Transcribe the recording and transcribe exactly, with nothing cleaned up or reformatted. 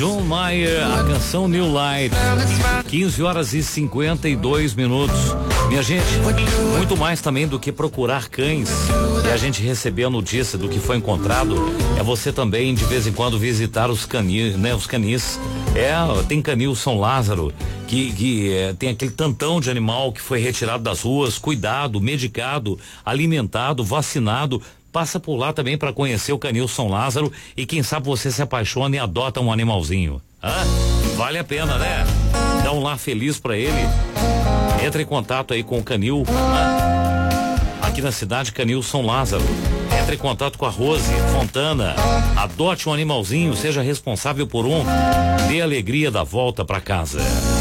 John Mayer, a canção New Light. quinze horas e cinquenta e dois minutos. Minha gente, muito mais também do que procurar cães e a gente receber a notícia do que foi encontrado, é você também de vez em quando visitar os canis, né? Os canis. É, tem canil São Lázaro, que, que é, tem aquele tantão de animal que foi retirado das ruas, cuidado, medicado, alimentado, vacinado. Passa por lá também para conhecer o canil São Lázaro e quem sabe você se apaixona e adota um animalzinho. Ah, vale a pena, né? Dá um lar feliz para ele. Entre em contato aí com o canil ah, aqui na cidade, canil São Lázaro. Entre em contato com a Rose Fontana. Adote um animalzinho, seja responsável por um. Dê alegria da volta para casa.